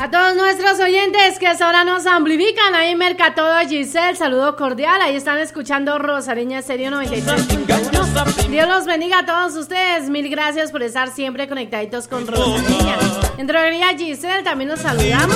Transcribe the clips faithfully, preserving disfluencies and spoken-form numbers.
A todos nuestros oyentes que ahora nos amplifican, ahí Mercatodo Giselle, saludo cordial, ahí están escuchando Rosareña Estéreo noventa y tres punto uno. Dios los bendiga a todos ustedes, mil gracias por estar siempre conectaditos con Rosareña. En Droguería Giselle también los saludamos.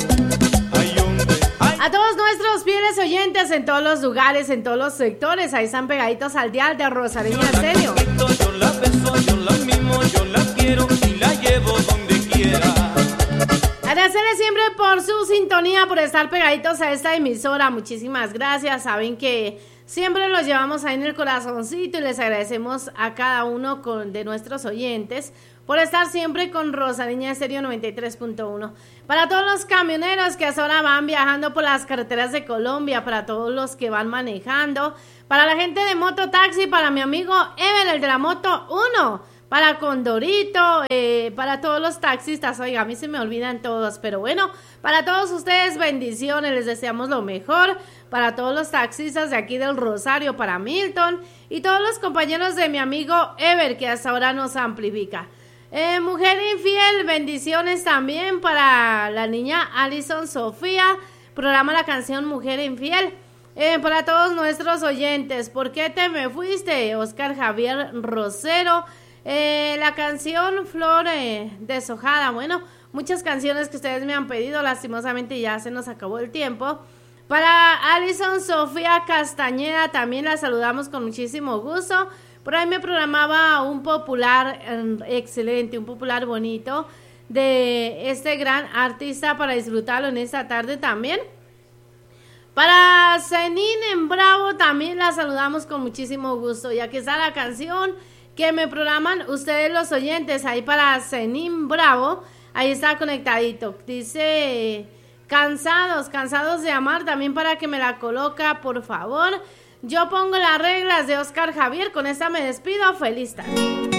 A todos nuestros fieles oyentes en todos los lugares, en todos los sectores, ahí están pegaditos al dial de Rosareña Estéreo. Yo la beso, yo la mimo, yo la quiero y la llevo donde quiera. Agradecerles siempre por su sintonía, por estar pegaditos a esta emisora. Muchísimas gracias. Saben que siempre los llevamos ahí en el corazoncito y les agradecemos a cada uno con, de nuestros oyentes por estar siempre con Rosareña Estéreo noventa y tres punto uno. Para todos los camioneros que ahora van viajando por las carreteras de Colombia, para todos los que van manejando, para la gente de mototaxi, para mi amigo Ever, el de la moto uno. Para Condorito, eh, para todos los taxistas, oiga, a mí se me olvidan todos, pero bueno, para todos ustedes bendiciones, les deseamos lo mejor, para todos los taxistas de aquí del Rosario, para Milton y todos los compañeros de mi amigo Ever, que hasta ahora nos amplifica. Eh, mujer infiel, bendiciones también para la niña Alison Sofía, programa la canción Mujer Infiel. Eh, para todos nuestros oyentes, ¿por qué te me fuiste? Oscar Javier Rosero. Eh, la canción Flor eh, deshojada, bueno, muchas canciones que ustedes me han pedido, lastimosamente ya se nos acabó el tiempo. Para Alison Sofía Castañeda también la saludamos con muchísimo gusto. Por ahí me programaba un popular eh, excelente, un popular bonito de este gran artista para disfrutarlo en esta tarde también. Para Zenin en Bravo también la saludamos con muchísimo gusto, y aquí está la canción que me programan ustedes los oyentes, ahí para Zenin Bravo, ahí está conectadito, dice cansados, cansados de amar, también para que me la coloca, por favor. Yo pongo las reglas de Oscar Javier, con esta me despido, feliz tarde.